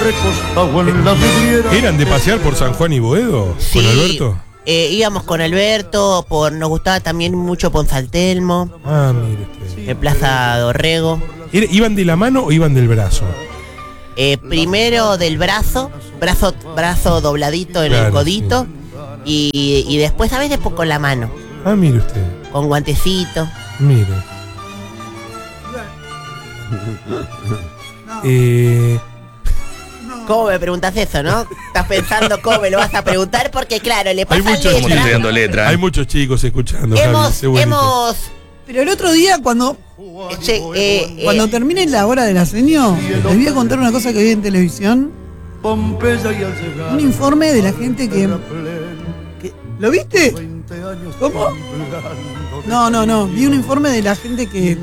¿Eran de pasear por San Juan y Boedo? Sí, ¿Con Alberto? Íbamos con Alberto, nos gustaba también mucho Ponzaltelmo, Ah, mire usted. en Plaza Dorrego. ¿Iban de la mano o iban del brazo? Primero del brazo dobladito en Claro, el codito, y después a veces con la mano, Ah, mire usted. con guantecito. Mire. ¿Cómo me preguntas eso, no? Estás pensando cómo me lo vas a preguntar, porque claro, le Hay pasa muchos letra. Hay muchos chicos escuchando. Javi, sé bonito. Pero el otro día cuando termine la hora de la seño, les voy a contar una cosa que vi en televisión. Un informe de la gente que ¿lo viste? ¿Cómo? No, vi un informe de la gente que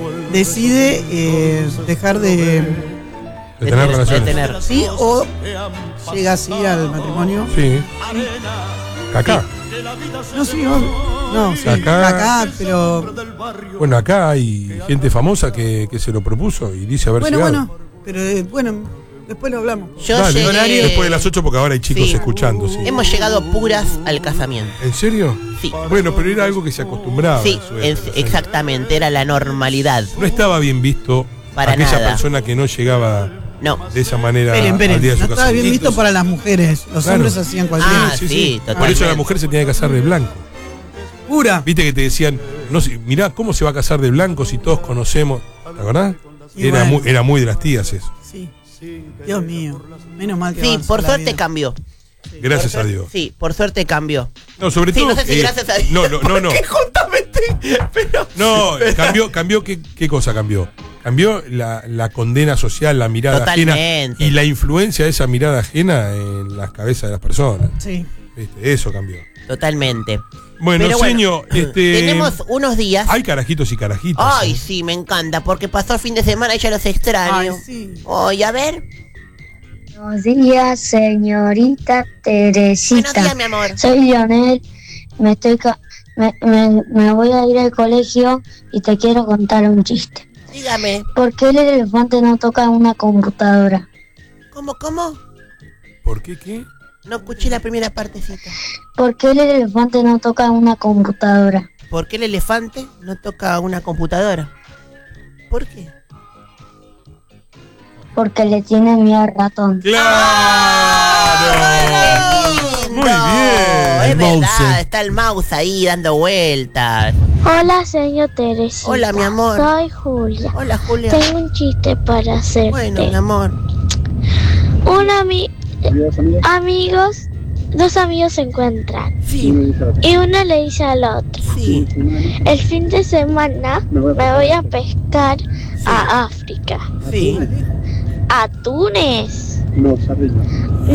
decide dejar de tener relaciones. Sí, o llega así al matrimonio. Sí. Cacá. No, sí, no, sí, Acá, pero bueno, acá hay gente famosa que se lo propuso y dice haber llegado. Pero después lo hablamos. Llegué... Después de las 8 porque ahora hay chicos escuchando. Sí. Hemos llegado puras al casamiento. ¿En serio? Sí. Bueno, pero era algo que se acostumbraba. Sí, exactamente, era la normalidad. No estaba bien visto para aquella nada. Persona que no llegaba de esa manera al día de su no estaba bien visto para las mujeres. Los hombres hacían cualquier cosa. Por eso la mujer se tenía que casar de blanco. Pura. Viste que te decían, no sé, mirá cómo se va a casar de blanco si todos conocemos. ¿Te acordás? Era muy de las tías eso. Sí. Dios mío. Menos mal que sí, por suerte cambió. Gracias a Dios. Sí, por suerte cambió. No, sobre todo. No sé si gracias a Dios. No. Porque justamente. Pero, no, cambió ¿qué cosa cambió? Cambió la condena social, la mirada ajena y la influencia de esa mirada ajena en las cabezas de las personas. Sí. ¿Viste? Eso cambió. Totalmente. Bueno, señor, tenemos unos días. Hay carajitos y carajitos. Ay, sí, me encanta, porque pasó el fin de semana y ya los extraño. Ay, sí. Oye, a ver. Buenos días, señorita Teresita. Buenos días, mi amor. Soy Lionel. Me voy a ir al colegio y te quiero contar un chiste. Dígame. ¿Por qué el elefante no toca una computadora? ¿Cómo? ¿Por qué? No escuché la primera partecita. ¿Por qué el elefante no toca una computadora? ¿Por qué el elefante no toca una computadora? ¿Por qué? Porque le tiene miedo al ratón. ¡Claro! Muy bien. Es verdad, está el mouse ahí dando vueltas. Hola, señor Teresita. Hola, mi amor. Soy Julia. Hola, Julia. Tengo un chiste para hacerte. Bueno, mi amor. Dos amigos se encuentran. Sí. Y uno le dice al otro. Sí. El fin de semana me voy a pescar a África. Sí. A Túnez. No, sardina.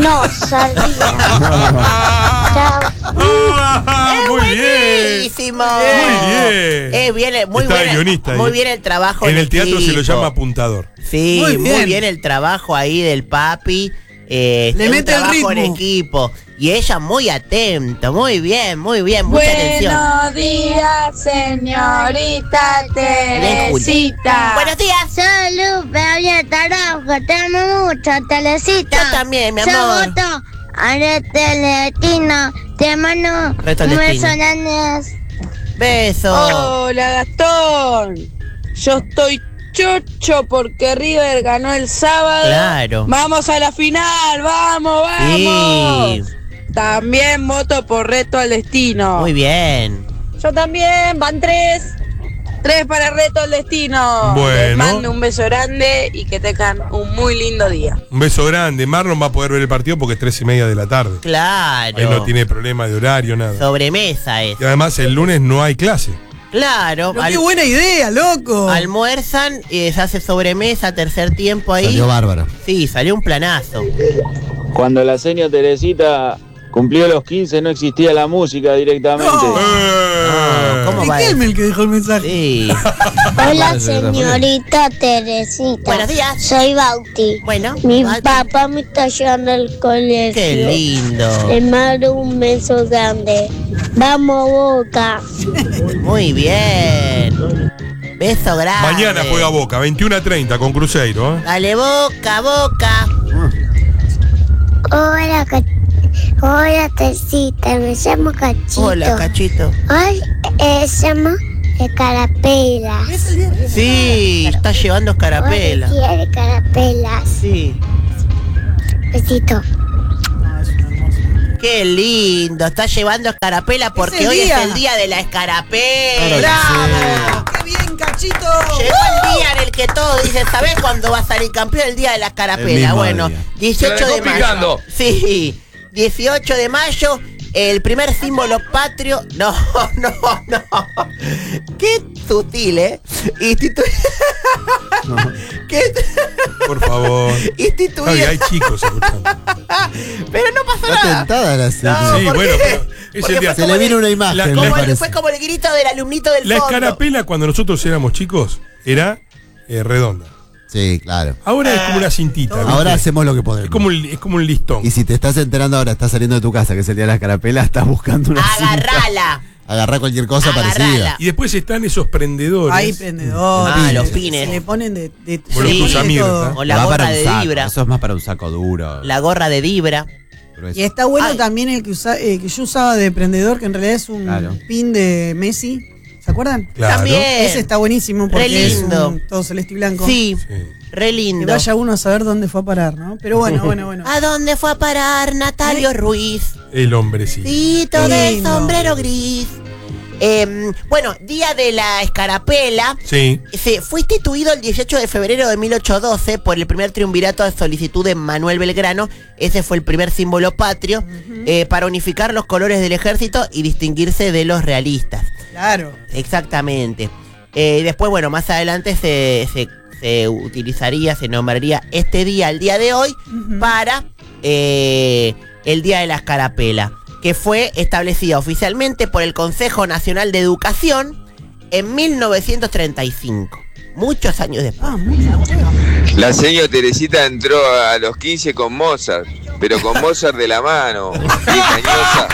Muy bien. Buenísimo. Muy bien. Muy bien el trabajo. En el teatro se lo llama apuntador. Sí, muy bien el trabajo ahí del papi. Le mete el ritmo. En equipo. Y ella muy atenta, muy bien, mucha atención. Buenos días, señorita Teresita. Buenos días. Soy Lupe, había trabajo, te amo mucho, Teresita. Yo también, mi amor. Yo voto a Destino, te mando un beso grande. Beso. Hola, Gastón. Yo estoy chocho porque River ganó el sábado. Claro. Vamos a la final, vamos. Sí. También voto por Reto al Destino. Muy bien. Yo también, van 3 para Reto al Destino. Bueno. Les mando un beso grande y que tengan un muy lindo día. Un beso grande. Marlon va a poder ver el partido porque es 3:30 de la tarde. Claro. Ahí no tiene problema de horario, nada. Sobremesa es. Y además el lunes no hay clase. Claro. Pero qué buena idea, loco. Almuerzan, se hace sobremesa, tercer tiempo ahí. Salió bárbaro. Sí, salió un planazo. Cuando la señora Teresita cumplió los 15 no existía la música directamente. ¿Cómo va? Es el que dejó el mensaje. Sí. Hola, señorita Teresita. Buenos días. Soy Bauti. Bueno. Mi papá me está llevando al colegio. Qué lindo. Le mando un beso grande. Vamos, Boca. Muy bien. Beso grande. Mañana juega Boca, 21:30 con Cruzeiro. Dale, Boca. Hola, Teresita, me llamo Cachito. Hola, Cachito. Hoy se llama Escarapela. Sí, está llevando escarapela. Quiere escarapelas. Sí. Besito. Qué lindo, está llevando escarapela porque hoy es el día de la escarapela. ¡Bravo! ¡Qué bien, Cachito! Llegó el día en el que todos dicen, ¿sabés cuándo va a salir campeón? El día de la escarapela. Bueno, día. 18 de mayo. Sí, 18 de mayo, el primer símbolo patrio. No. Qué sutil, ¿eh? ¿Qué? Por favor. Instituido. Ay, hay chicos escuchando. Pero no pasó Está nada. tentada la señora. Sí, ¿por bueno, qué? pero es Porque el día. Se le vino una imagen, me parece. Fue como el grito del alumnito del La fondo. escarapela cuando nosotros éramos chicos era redonda. Sí, claro. Ahora es como una cintita. ¿viste? Ahora hacemos lo que podemos. Es como un listón. Y si te estás enterando ahora, estás saliendo de tu casa, que es el día de la escarapela, estás buscando una cinta. Agarrala. Agarrá cualquier cosa Agarrala. parecida. Y después están esos prendedores. Hay prendedores. Ah, los pines. Se le ponen de Como los Sí. cruzamierdas. O la Va gorra para un de saco, Dibra. Eso es más para un saco duro. La gorra de Dibra. grueso. Y está bueno Ay. también el que yo usaba de prendedor, que en realidad es un Claro. pin de Messi. ¿Se acuerdan? Claro. También. Ese está buenísimo porque Re es lindo. un todo celeste y blanco. Sí, Sí. re Que lindo. vaya uno a saber dónde fue a parar, ¿no? Pero bueno. ¿A dónde fue a parar Natalio Ruiz? El hombrecito. Cito de Lindo. sombrero gris. Bueno, día de la escarapela. Sí. Fue instituido el 18 de febrero de 1812 por el primer triunvirato de solicitud de Manuel Belgrano. Ese fue el primer símbolo patrio para unificar los colores del ejército y distinguirse de los realistas. Claro. Exactamente. Después, bueno, más adelante se utilizaría, se nombraría este día, el día de hoy, para el Día de la Escarapela, que fue establecida oficialmente por el Consejo Nacional de Educación en 1935. Muchos años después. La señora Teresita entró a los 15 con Mozart, pero con Mozart de la mano. Engañosa.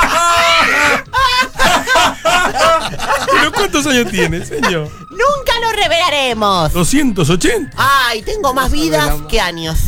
¿Pero cuántos años tiene, señor? Nunca lo revelaremos. 280. Ay, tengo más vidas que años.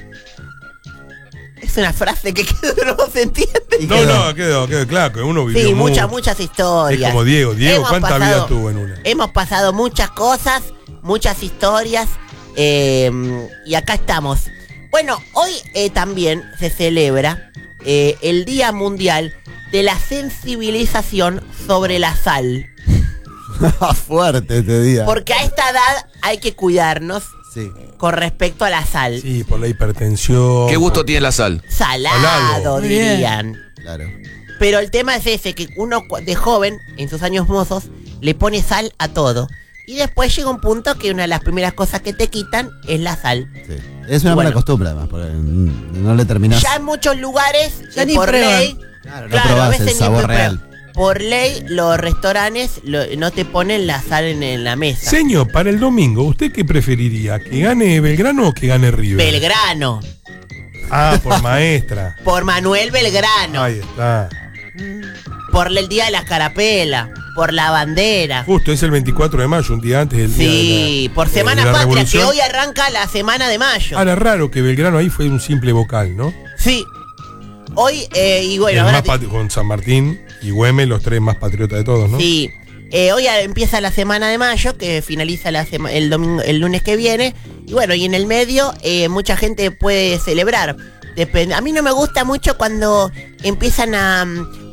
Es una frase que no se entiende. No, quedó claro, que uno vivió Sí, mucho. muchas historias. Es como Diego. Diego, ¿cuánta vida tuvo en una? Hemos pasado muchas cosas, muchas historias, y acá estamos. Bueno, hoy también se celebra el Día Mundial de la Sensibilización sobre la Sal. Fuerte este día. Porque a esta edad hay que cuidarnos Sí. con respecto a la sal. Sí, por la hipertensión. ¿Qué gusto tiene la sal? Salado, Salado. Muy bien. dirían. Claro. Pero el tema es ese, que uno de joven, en sus años mozos, le pone sal a todo. Y después llega un punto que una de las primeras cosas que te quitan es la sal. Sí. Es una Bueno. buena costumbre, además, porque no le terminás. Ya en muchos lugares, Ya ni por prueban. ley, Claro, no claro, a probás veces el ni sabor prueban. real. Por ley, los restaurantes no te ponen la sal en la mesa. Señor, para el domingo, ¿usted qué preferiría? ¿Que gane Belgrano o que gane River? Belgrano, Ah, por maestra. por Manuel Belgrano, Ahí está. por el Día de la Escarapela, por la bandera. Justo, es el 24 de mayo, un día antes del día Sí, de la, por de Semana la Patria, que Revolución. hoy arranca la Semana de Mayo. Ahora, raro que Belgrano ahí fue un simple vocal, ¿no? Sí. Hoy, y bueno, El ahora más con San Martín y Güemes, los tres más patriotas de todos, ¿no? sí. Hoy empieza la Semana de Mayo, que finaliza el domingo, el lunes que viene. Y bueno, y en el medio mucha gente puede celebrar. A mí no me gusta mucho cuando empiezan a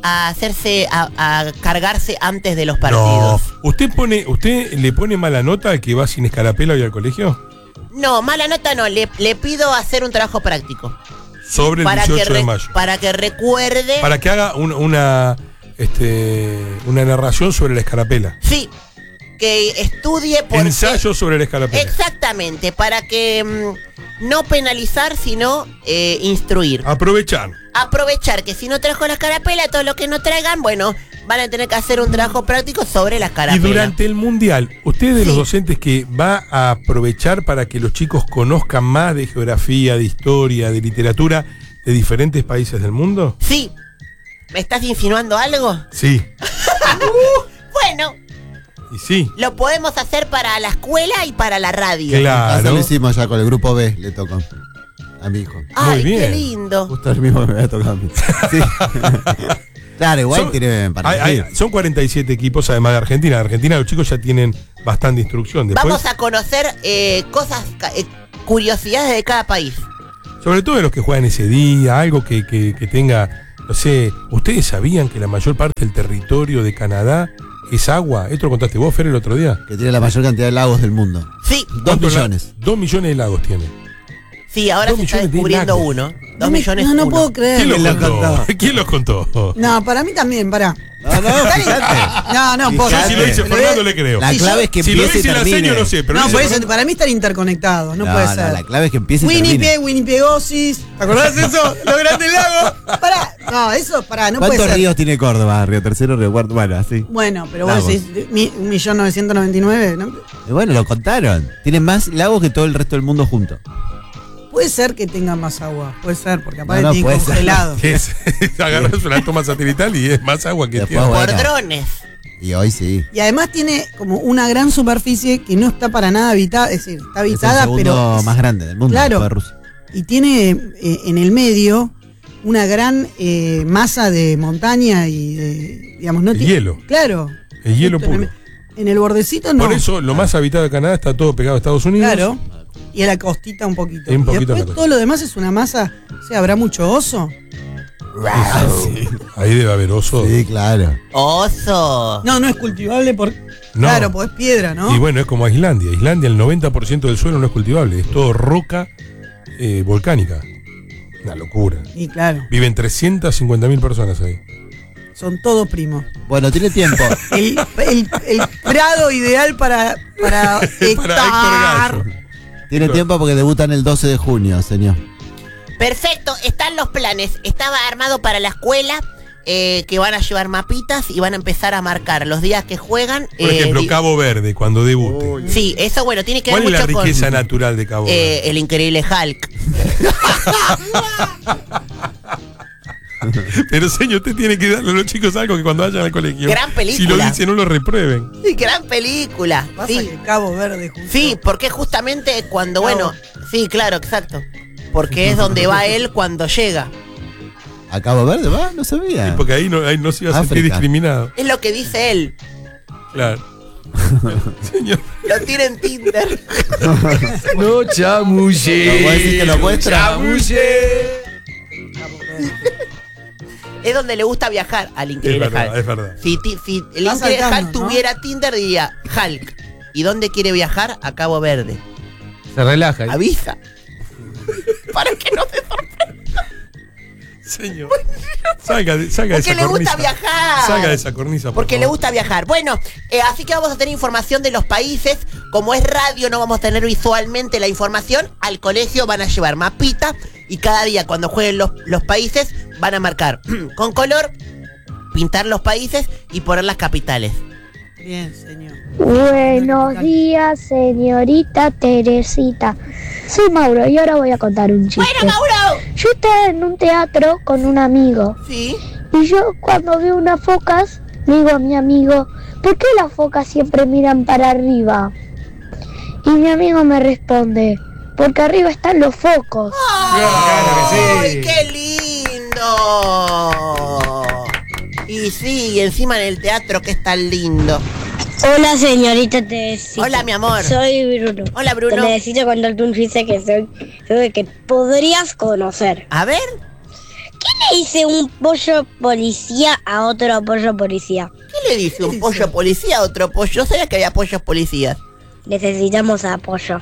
cargarse antes de los No. partidos. ¿Usted le pone mala nota al que va sin escarapela hoy al colegio? No, mala nota no. Le pido hacer un trabajo práctico. Sobre el Para 18 de mayo. para que recuerde. Para que haga una narración sobre la escarapela. Sí. Que estudie por Ensayo sobre la escarapela. Exactamente, para que no penalizar, sino instruir. Aprovechar. Aprovechar que si no trajo la escarapela, todo lo que no traigan, bueno, van a tener que hacer un trabajo práctico sobre la Y escarapela. durante el mundial, ¿usted es de los Sí. docentes que va a aprovechar para que los chicos conozcan más de geografía, de historia, de literatura de diferentes países del mundo? Sí. ¿Me estás insinuando algo? Sí. Bueno, Y sí. lo podemos hacer para la escuela y para la radio. Acá Claro. lo hicimos ya con el grupo B, le tocó. a mi hijo. Ay, Muy bien. qué lindo. Justo el mismo que me había tocado a mí. Sí. Claro, igual tiene para elegir. Son 47 equipos, además de Argentina. En Argentina los chicos ya tienen bastante instrucción. Después, Vamos a conocer cosas, curiosidades de cada país. sobre todo de los que juegan ese día, algo que tenga, no sé, ¿ustedes sabían que la mayor parte del territorio de Canadá es agua? Esto lo contaste vos, Fer, el otro día. Que tiene la mayor cantidad de lagos del mundo. Sí, 2 millones. 2 millones de lagos tiene. sí, ahora 2 se está millones de descubriendo lagos. uno. 2 millones No uno. puedo creer. ¿Quién los ¿Quién los contó? contó? ¿Quién los contó? No, para mí también, pará. No, fíjate. No, Yo Yo si lo dice Pero Fernando le creo. La Sí, clave yo- es que Si lo empiece y dice la termine. seño no sé, pero No, dice por eso, Fernando- para mí están interconectados, no puede ser. la clave es que empiece y termine. Winnipiegosis. ¿Te acordás de eso? Los grandes lagos. Pará. No, eso, pará, no puede ¿Cuántos ser. ríos tiene Córdoba? Río Tercero, Río Cuarto, bueno, así. Bueno, pero vos Lagos. decís 1.999.000, ¿no? Y bueno, lo contaron. Tienen más lagos que todo el resto del mundo junto. Puede ser que tengan más agua, puede ser, porque aparte No, tiene puede ser. congelado. Agarras una toma satelital y es más agua que Después, tierra. bueno. Por drones. Y hoy sí. Y además tiene como una gran superficie que no está para nada habitada, es decir, está Es el habitada, segundo pero más grande del mundo. Claro. después de Rusia. y tiene en el medio una gran masa de montaña y de, digamos, no El tiene hielo. Claro. El hielo Justo puro. en el bordecito no. Por eso lo más habitado de Canadá está todo pegado a Estados Unidos. Claro. Y a la costita un poquito. Y un poquito y después a la costa. todo lo demás es una masa, o sea, habrá mucho oso. Sí. Ahí debe haber oso. Sí, claro. Oso. No, no es cultivable por No. claro, pues es piedra, ¿no? Y bueno, es como Islandia. Islandia, el 90% del suelo no es cultivable. Es todo roca volcánica. Una locura. Y claro, Viven 350.000 personas ahí. son todos primos. Bueno, tiene tiempo. El prado ideal para Para Héctor Gallo. Tiene tiempo porque debutan el 12 de junio, señor. Perfecto, están los planes. Estaba armado para la escuela, que van a llevar mapitas y van a empezar a marcar los días que juegan. Por ejemplo, Cabo Verde, cuando debute. Sí, eso bueno, tiene que ver ¿Cuál es mucho la riqueza con natural de Cabo Verde? el increíble Hulk. Pero señor, usted tiene que darle a los chicos algo que cuando vayan al colegio. Gran película. Si lo dicen, no lo reprueben. Sí, gran película. Pasa Sí, que Cabo Verde justo. sí, porque justamente cuando, Cabo. bueno, sí, claro, exacto. Porque es donde va él cuando llega. ¿A Cabo Verde va? No sabía. Porque ahí no se iba a sentir África. discriminado. Es lo que dice él. Claro. Señor. Lo tiene en Tinder. No chamulle. ¿No puede decir que lo muestra? Es donde le gusta viajar al increíble Es verdad, Hulk. es verdad. Si el Va increíble saltando, Hulk ¿no? tuviera Tinder, diría Hulk. ¿Y dónde quiere viajar? A Cabo Verde. Se relaja. Avisa. Para que no se sorprenda. Señor. Salga de esa Porque le gusta cornisa. viajar. Salga de esa cornisa, por Porque le favor. gusta viajar. Bueno, así que vamos a tener información de los países. Como es radio, no vamos a tener visualmente la información. Al colegio van a llevar mapita. Y cada día, cuando jueguen los países, van a marcar con color, pintar los países y poner las capitales. Bien, señor. Buenos días, señorita Teresita. Soy Mauro y ahora voy a contar un chiste. ¡Bueno, Mauro! Yo estaba en un teatro con un amigo Sí. y yo cuando veo unas focas le digo a mi amigo, ¿por qué las focas siempre miran para arriba? Y mi amigo me responde, porque arriba están los focos. ¡Ay, qué lindo! Y sí, y encima en el teatro que es tan lindo. Hola, señorita Teresita. Hola, mi amor. Soy Bruno. Hola, Bruno. Necesito contarte un chiste que soy que podrías conocer. A ver, ¿Qué le dice un pollo policía a otro pollo policía? ¿qué le dice un pollo policía a otro pollo? No sabía que había pollos policías. Necesitamos apoyo.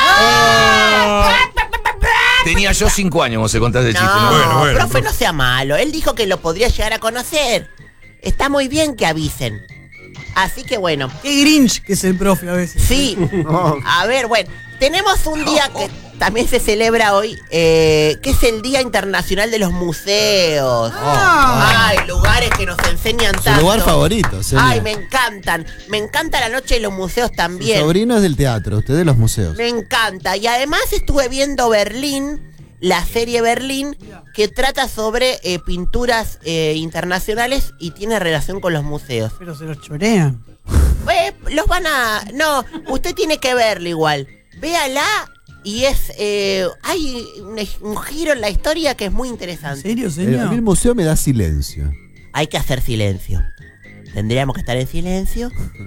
Tenía yo 5 años cuando se contaste el chiste. No, Bueno, profe, profe. no sea malo. Él dijo que lo podría llegar a conocer. Está muy bien que avisen. Así que bueno, Qué Grinch que es el profe a veces. sí. A ver, bueno, tenemos un día que también se celebra hoy, que es el Día Internacional de los Museos. Ay, lugares que nos enseñan Su tanto. lugar favorito, señor. Ay, me encantan. Me encanta la noche de los museos Su también. sobrino es del teatro, usted de los museos. Me encanta. Y además estuve viendo Berlín, la serie Berlín, que trata sobre pinturas internacionales y tiene relación con los museos. Pero se los chorean. Los van a... No, usted tiene que verla igual. Véala Y hay un giro en la historia que es muy interesante. ¿En serio, señor? A mí el museo me da silencio. Hay que hacer silencio. Tendríamos que estar en silencio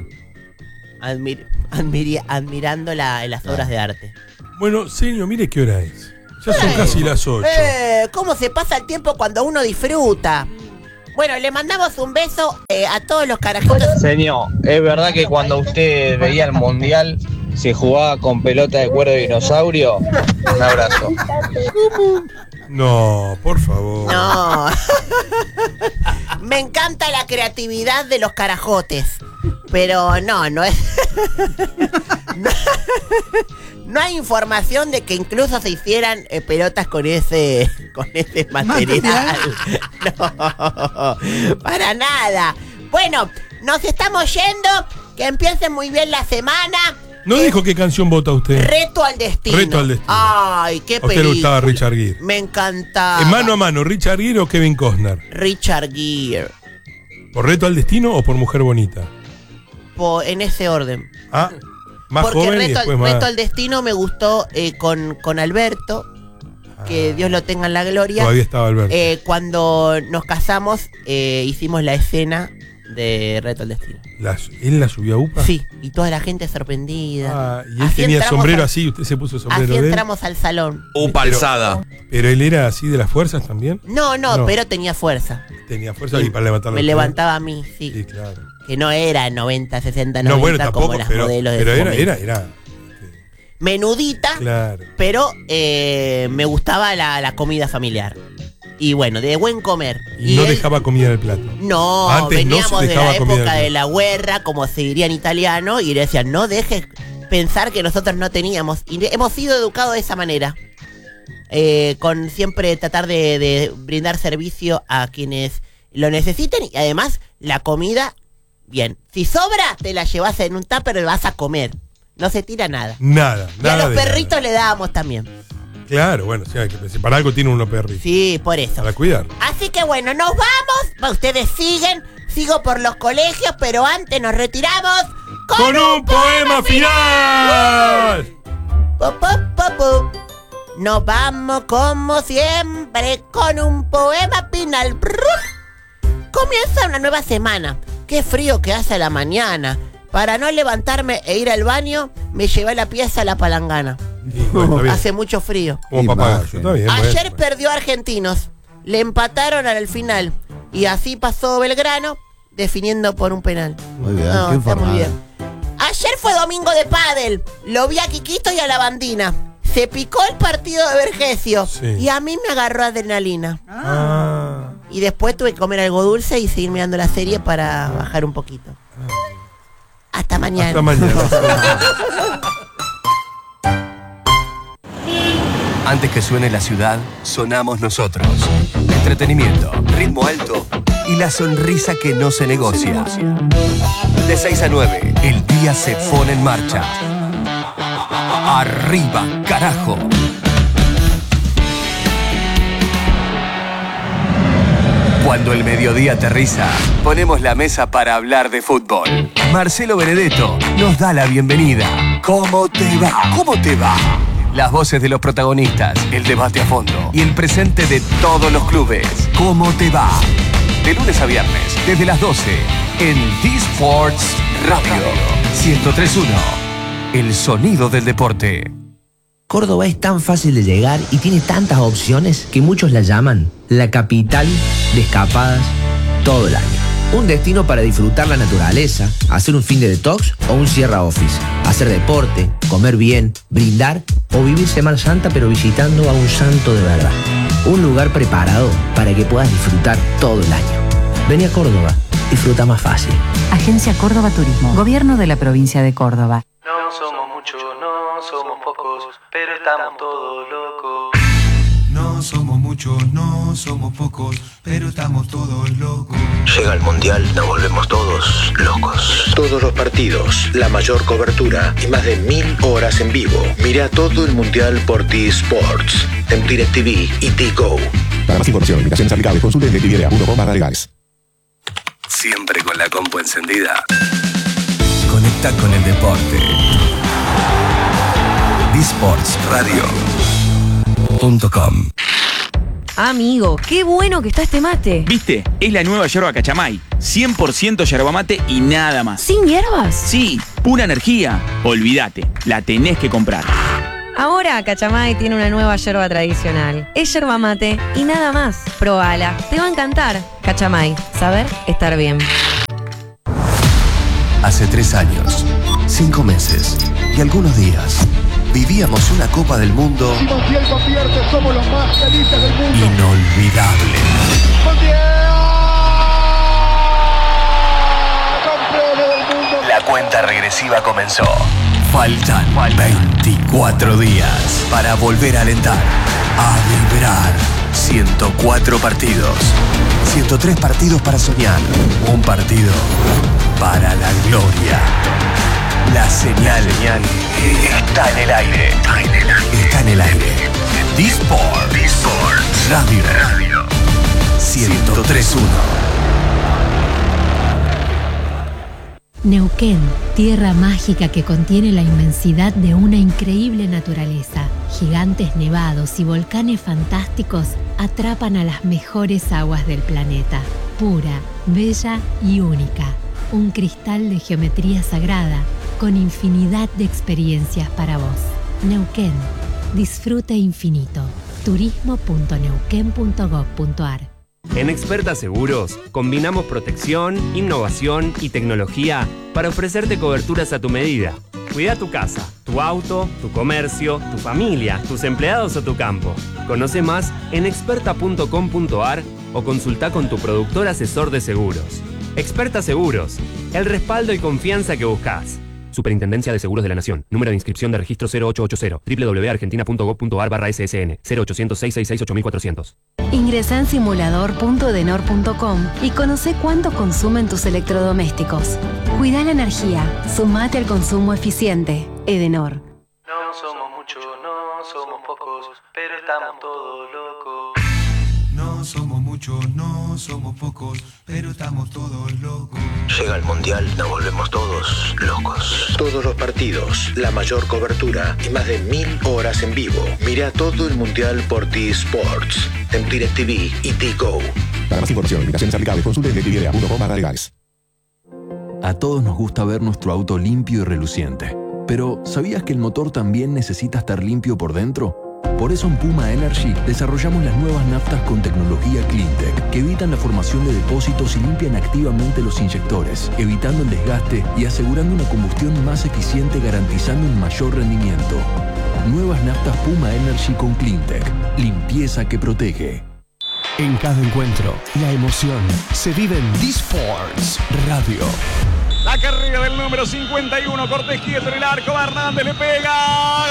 admirando las obras de arte. Bueno, señor, mire qué hora es. Ya son casi las 8. ¿Cómo se pasa el tiempo cuando uno disfruta? Bueno, le mandamos un beso a todos los carajitos. Señor, ¿es verdad que cuando usted veía el mundial se jugaba con pelota de cuero de dinosaurio? Un abrazo. No, por favor. No. Me encanta la creatividad de los carajotes. Pero no es. No hay información de que incluso se hicieran pelotas con ese material. No, para nada. Bueno, nos estamos yendo. Que empiece muy bien la semana. ¿No dijo qué canción vota usted? Reto al destino. Reto al destino. Ay, qué película. ¿A usted le gustaba Richard Gere? Me encantaba. ¿En mano a mano, Richard Gere o Kevin Costner? Richard Gere. ¿Por Reto al destino o por Mujer Bonita? En ese orden. Ah, más porque joven y después más... Reto al destino me gustó con Alberto. Que Dios lo tenga en la gloria. Todavía estaba Alberto. Cuando nos casamos, hicimos la escena de Reto al destino. ¿Él la subió a UPA? Sí, y toda la gente sorprendida. Y él tenía sombrero así, usted se puso sombrero así de él. entramos al salón. UPA alzada. ¿Pero él era así de las fuerzas también? No, pero tenía fuerza. Tenía fuerza y para levantarlo. Me levantaba a mí, sí. Sí, claro. Que no era 90, 60, 90 no, bueno, tampoco, como las pero, modelos de pero momento. era menudita, claro. Pero me gustaba la comida familiar. Y bueno, de buen comer. Y no dejaba comida en el plato. No, antes veníamos no se de la dejaba comida época de la guerra, como se diría en italiano, y le decían, no dejes pensar que nosotros no teníamos. Y hemos sido educados de esa manera. Con siempre tratar de brindar servicio a quienes lo necesiten. Y además, la comida, bien. Si sobra, te la llevas en un tupper y vas a comer. No se tira nada. Nada. Y a los perritos le dábamos también. Claro, bueno, sí, hay que pensar. Para algo tiene unos perritos. Sí, por eso. Para cuidar. Así que bueno, nos vamos. Ustedes sigo por los colegios, pero antes nos retiramos con un poema final. Nos vamos como siempre con un poema final. Comienza una nueva semana. Qué frío que hace a la mañana. Para no levantarme e ir al baño, me llevé a la pieza a la palangana. Bueno, hace mucho frío. Como papagayo, está bien. Ayer perdió Argentinos. Le empataron al final. Y así pasó Belgrano, definiendo por un penal. Muy bien, está muy bien. Ayer fue domingo de pádel. Lo vi a Quiquito y a la Bandina. Se picó el partido de Vergesio. Sí. Y a mí me agarró adrenalina. Y después tuve que comer algo dulce y seguir mirando la serie para bajar un poquito. Hasta mañana. Hasta mañana. Antes que suene la ciudad, sonamos nosotros. Entretenimiento, ritmo alto y la sonrisa que no se negocia. De 6 a 9, el día se pone en marcha. ¡Arriba, carajo! Cuando el mediodía aterriza, ponemos la mesa para hablar de fútbol. Marcelo Benedetto nos da la bienvenida. ¿Cómo te va? ¿Cómo te va? Las voces de los protagonistas, el debate a fondo y el presente de todos los clubes. ¿Cómo te va? De lunes a viernes, desde las 12, en D-Sports Radio 103.1. El sonido del deporte. Córdoba es tan fácil de llegar y tiene tantas opciones que muchos la llaman la capital de escapadas todo el año. Un destino para disfrutar la naturaleza, hacer un fin de detox o un Sierra Office, hacer deporte, comer bien, brindar o vivir Semana Santa pero visitando a un santo de verdad. Un lugar preparado para que puedas disfrutar todo el año. Vení a Córdoba, disfruta más fácil. Agencia Córdoba Turismo, Gobierno de la Provincia de Córdoba. No somos muchos, no somos pocos, pero estamos todos locos. No somos muchos, no somos pocos, pero estamos todos locos. Llega el Mundial, nos volvemos todos locos. Todos los partidos, la mayor cobertura y más de 1000 horas en vivo. Mira todo el Mundial por T-Sports, en DirecTV y T-Go. Para más información, limitaciones aplicables, consulte en DirecTV.com/legales. Siempre con la compu encendida. Conecta con el deporte. disportsradio.com. Amigo, qué bueno que está este mate. ¿Viste? Es la nueva yerba Cachamay. 100% yerba mate y nada más. ¿Sin hierbas? Sí, pura energía. Olvídate, la tenés que comprar. Ahora Cachamay tiene una nueva yerba tradicional. Es yerba mate y nada más. Probala, te va a encantar. Cachamay, saber estar bien. Hace 3 años, 5 meses y algunos días, vivíamos una Copa del Mundo somos los más felices del mundo. Inolvidable. ¡Campeones del mundo! La cuenta regresiva comenzó. Faltan 24 días para volver a alentar, a vibrar. 104 partidos, 103 partidos para soñar, un partido para la gloria. La señal está en el aire. Está en el aire. Disports Radio 103.1. Neuquén, tierra mágica que contiene la inmensidad de una increíble naturaleza. Gigantes nevados y volcanes fantásticos atrapan a las mejores aguas del planeta. Pura, bella y única. Un cristal de geometría sagrada con infinidad de experiencias para vos. Neuquén, disfrute infinito. turismo.neuquén.gov.ar. En Experta Seguros, combinamos protección, innovación y tecnología para ofrecerte coberturas a tu medida. Cuida tu casa, tu auto, tu comercio, tu familia, tus empleados o tu campo. Conoce más en experta.com.ar o consulta con tu productor asesor de seguros. Experta Seguros, el respaldo y confianza que buscas. Superintendencia de Seguros de la Nación. Número de inscripción de registro 0880. www.argentina.gov.ar/SSN 0800-666-8400. Ingresa en simulador.edenor.com y conoce cuánto consumen tus electrodomésticos. Cuida la energía. Sumate al consumo eficiente. Edenor. No somos muchos, no somos pocos, pero estamos todos locos. No somos muchos, no somos pocos, pero estamos todos locos. Llega el Mundial, nos volvemos todos locos. Todos los partidos, la mayor cobertura y más de 1000 horas en vivo. Mira todo el Mundial por T-Sports, en DirecTV y T-Go. Para más información, invitaciones aplicables, consulte en DirecTV.com/legales. A todos nos gusta ver nuestro auto limpio y reluciente. Pero, ¿sabías que el motor también necesita estar limpio por dentro? Por eso en Puma Energy desarrollamos las nuevas naftas con tecnología CleanTech que evitan la formación de depósitos y limpian activamente los inyectores, evitando el desgaste y asegurando una combustión más eficiente, garantizando un mayor rendimiento. Nuevas naftas Puma Energy con CleanTech. Limpieza que protege. En cada encuentro, la emoción se vive en Disports Radio. La carrera del número 51, Cortés quieto en el arco, Hernández le pega.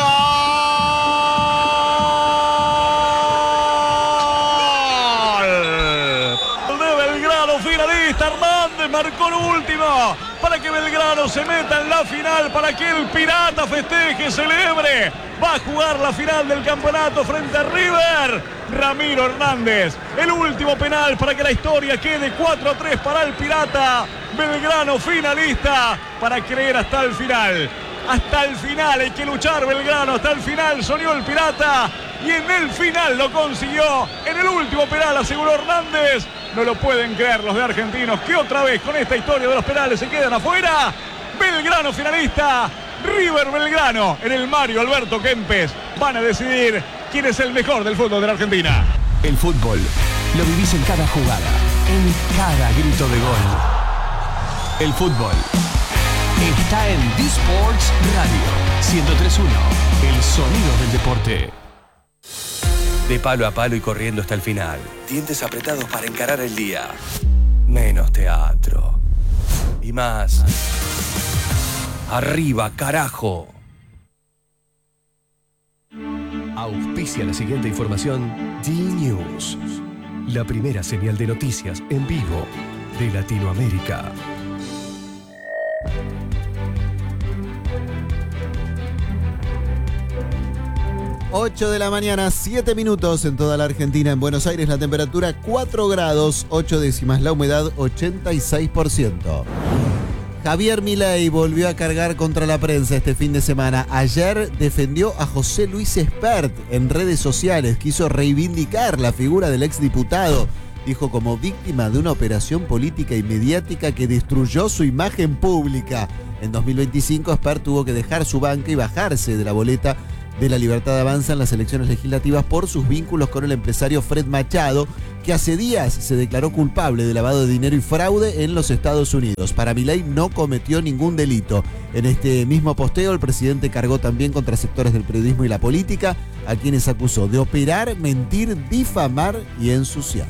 ¡Gol! De Belgrano, finalista, Hernández marcó el último para que Belgrano se meta en la final, para que el Pirata festeje, celebre. Va a jugar la final del campeonato frente a River. Ramiro Hernández, el último penal para que la historia quede 4-3 para el Pirata. Belgrano finalista para creer hasta el final. Hasta el final hay que luchar Belgrano, hasta el final soñó el Pirata y en el final lo consiguió. En el último penal aseguró Hernández. No lo pueden creer los de Argentinos que otra vez con esta historia de los penales se quedan afuera. Belgrano finalista, River Belgrano en el Mario Alberto Kempes. Van a decidir quién es el mejor del fútbol de la Argentina. El fútbol lo vivís en cada jugada, en cada grito de gol. El fútbol está en Disports Radio 103.1, el sonido del deporte. De palo a palo y corriendo hasta el final. Dientes apretados para encarar el día. Menos teatro. Y más. Arriba, carajo. Auspicia la siguiente información D-News. La primera señal de noticias en vivo de Latinoamérica. Ocho de la mañana, 7 minutos en toda la Argentina. En Buenos Aires la temperatura 4 grados, 8 décimas, la humedad 86%. Javier Milei volvió a cargar contra la prensa este fin de semana. Ayer defendió a José Luis Espert en redes sociales. Quiso reivindicar la figura del exdiputado. Dijo como víctima de una operación política y mediática que destruyó su imagen pública. En 2025, Espert tuvo que dejar su banca y bajarse de la boleta de la Libertad Avanza en las elecciones legislativas por sus vínculos con el empresario Fred Machado, que hace días se declaró culpable de lavado de dinero y fraude en los Estados Unidos. Para Milei no cometió ningún delito. En este mismo posteo, el presidente cargó también contra sectores del periodismo y la política, a quienes acusó de operar, mentir, difamar y ensuciar.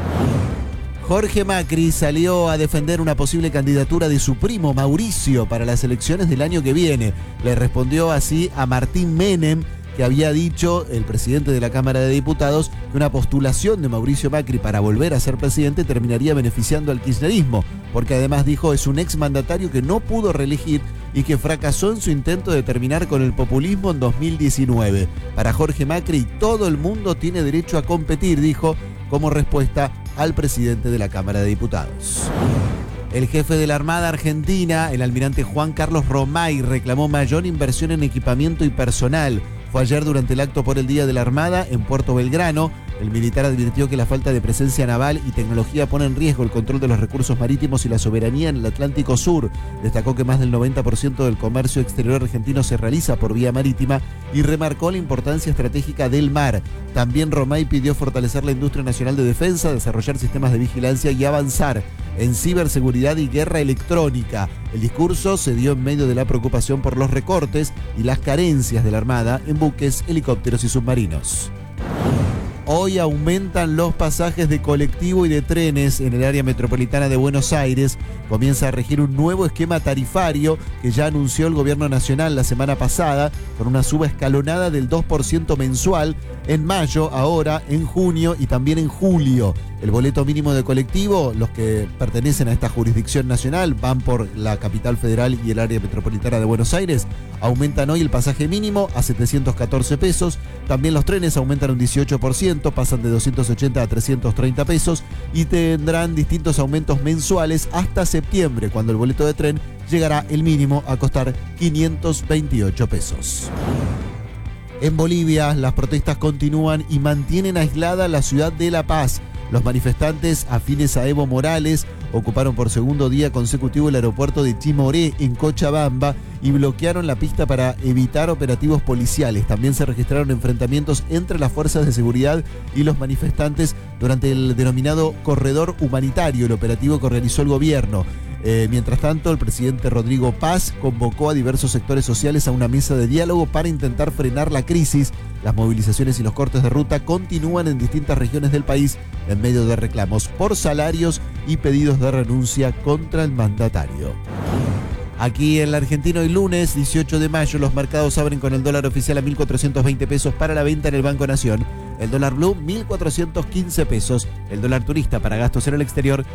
Jorge Macri salió a defender una posible candidatura de su primo Mauricio para las elecciones del año que viene. Le respondió así a Martín Menem, que había dicho, el presidente de la Cámara de Diputados, que una postulación de Mauricio Macri para volver a ser presidente terminaría beneficiando al kirchnerismo, porque además dijo es un exmandatario que no pudo reelegir y que fracasó en su intento de terminar con el populismo en 2019. Para Jorge Macri, todo el mundo tiene derecho a competir, dijo, como respuesta al presidente de la Cámara de Diputados. El jefe de la Armada Argentina, el almirante Juan Carlos Romay, reclamó mayor inversión en equipamiento y personal. Fue ayer durante el acto por el Día de la Armada en Puerto Belgrano. El militar advirtió que la falta de presencia naval y tecnología pone en riesgo el control de los recursos marítimos y la soberanía en el Atlántico Sur. Destacó que más del 90% del comercio exterior argentino se realiza por vía marítima y remarcó la importancia estratégica del mar. También Romay pidió fortalecer la industria nacional de defensa, desarrollar sistemas de vigilancia y avanzar en ciberseguridad y guerra electrónica. El discurso se dio en medio de la preocupación por los recortes y las carencias de la Armada en buques, helicópteros y submarinos. Hoy aumentan los pasajes de colectivo y de trenes en el área metropolitana de Buenos Aires. Comienza a regir un nuevo esquema tarifario que ya anunció el gobierno nacional la semana pasada, con una suba escalonada del 2% mensual en mayo, ahora en junio y también en julio. El boleto mínimo de colectivo, los que pertenecen a esta jurisdicción nacional, van por la capital federal y el área metropolitana de Buenos Aires, aumentan hoy el pasaje mínimo a 714 pesos. También los trenes aumentan un 18%, pasan de 280 a 330 pesos y tendrán distintos aumentos mensuales hasta septiembre, cuando el boleto de tren llegará el mínimo a costar 528 pesos. En Bolivia, las protestas continúan y mantienen aislada la ciudad de La Paz. Los manifestantes afines a Evo Morales ocuparon por segundo día consecutivo el aeropuerto de Chimoré en Cochabamba y bloquearon la pista para evitar operativos policiales. También se registraron enfrentamientos entre las fuerzas de seguridad y los manifestantes durante el denominado corredor humanitario, el operativo que organizó el gobierno. Mientras tanto, el presidente Rodrigo Paz convocó a diversos sectores sociales a una mesa de diálogo para intentar frenar la crisis. Las movilizaciones y los cortes de ruta continúan en distintas regiones del país en medio de reclamos por salarios y pedidos de renuncia contra el mandatario. Aquí en la Argentina hoy lunes 18 de mayo los mercados abren con el dólar oficial a 1.420 pesos para la venta en el Banco Nación. El dólar blue 1.415 pesos. El dólar turista para gastos en el exterior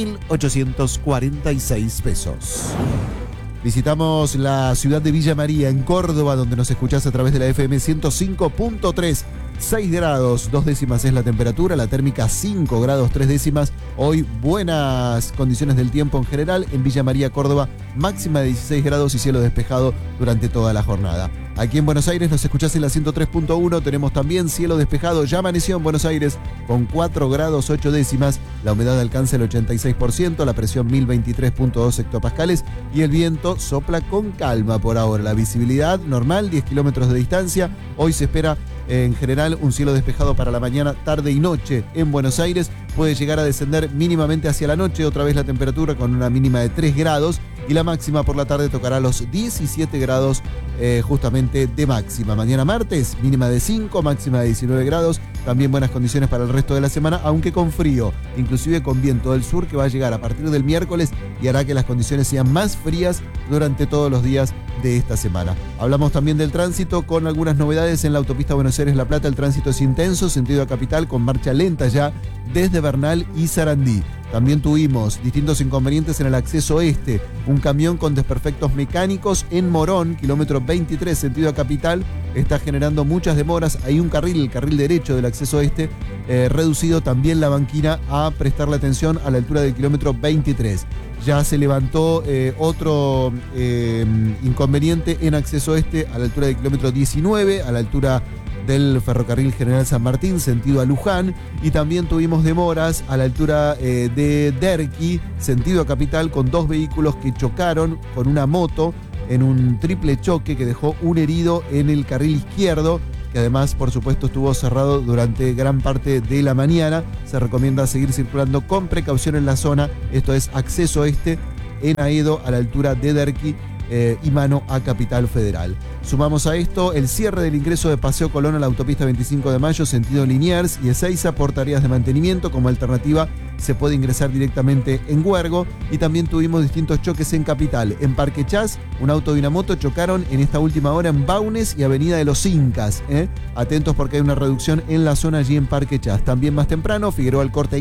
1.846 pesos. Visitamos la ciudad de Villa María, en Córdoba, donde nos escuchás a través de la FM 105.3. 6 grados, 2 décimas es la temperatura, la térmica 5 grados, 3 décimas. Hoy buenas condiciones del tiempo en general. En Villa María, Córdoba, máxima de 16 grados y cielo despejado durante toda la jornada. Aquí en Buenos Aires nos escuchás en la 103.1, tenemos también cielo despejado, ya amaneció en Buenos Aires con 4 grados 8 décimas, la humedad alcanza el 86%, la presión 1023.2 hectopascales y el viento sopla con calma por ahora. La visibilidad normal, 10 kilómetros de distancia. Hoy se espera en general un cielo despejado para la mañana, tarde y noche en Buenos Aires. Puede llegar a descender mínimamente hacia la noche, otra vez la temperatura con una mínima de 3 grados y la máxima por la tarde tocará los 17 grados justamente de máxima. Mañana martes, mínima de 5, máxima de 19 grados. También buenas condiciones para el resto de la semana, aunque con frío, inclusive con viento del sur que va a llegar a partir del miércoles y hará que las condiciones sean más frías durante todos los días de esta semana. Hablamos también del tránsito con algunas novedades en la autopista Buenos Aires-La Plata. El tránsito es intenso, sentido a capital, con marcha lenta ya desde Bernal y Sarandí. También tuvimos distintos inconvenientes en el acceso este. Un camión con desperfectos mecánicos en Morón, kilómetro 23, sentido a Capital, está generando muchas demoras. Hay un carril, el carril derecho del acceso este, reducido. También la banquina a prestarle atención a la altura del kilómetro 23. Ya se levantó otro inconveniente en acceso este a la altura del kilómetro 19, a la altura del ferrocarril General San Martín, sentido a Luján, y también tuvimos demoras a la altura de Derqui, sentido a Capital, con 2 vehículos que chocaron con una moto en un triple choque que dejó un herido en el carril izquierdo, que además, por supuesto, estuvo cerrado durante gran parte de la mañana. Se recomienda seguir circulando con precaución en la zona. Esto es acceso este en Aedo, a la altura de Derqui, y mano a Capital Federal. Sumamos a esto el cierre del ingreso de Paseo Colón a la autopista 25 de Mayo, sentido Liniers y Ezeiza por tareas de mantenimiento. Como alternativa se puede ingresar directamente en Huergo. Y también tuvimos distintos choques en Capital. En Parque Chas, un auto y una moto chocaron en esta última hora en Baunes y Avenida de los Incas. Atentos porque hay una reducción en la zona allí en Parque Chas. También más temprano, Figueroa Alcorta y